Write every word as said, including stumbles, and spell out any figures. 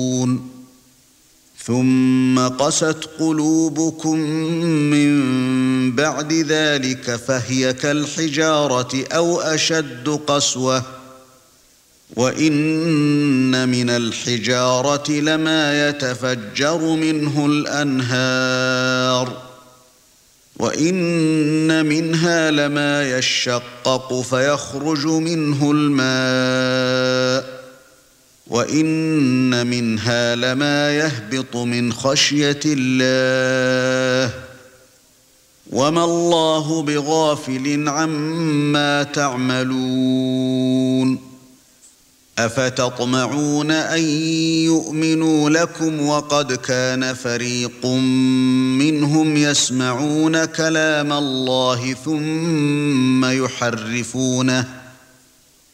ثُمَّ قَسَتْ قُلُوبُكُم مِّن بَعْدِ ذَلِكَ فَهِيَ كَالْحِجَارَةِ أَوْ أَشَدُّ قَسْوَةً وَإِنَّ مِنَ الْحِجَارَةِ لَمَا يَتَفَجَّرُ مِنْهُ الْأَنْهَارُ وَإِنَّ مِنْهَا لَمَا يَشَّقَّقُ فَيَخْرُجُ مِنْهُ الْمَاءُ وَإِنَّ مِنْهَا لَمَا يَهْبِطُ مِنْ خَشْيَةِ اللَّهِ وَمَا اللَّهُ بِغَافِلٍ عَمَّا تَعْمَلُونَ أَفَتَطْمَعُونَ أَن يُؤْمِنُوا لَكُمْ وَقَدْ كَانَ فَرِيقٌ مِّنْهُمْ يَسْمَعُونَ كَلَامَ اللَّهِ ثُمَّ يُحَرِّفُونَهُ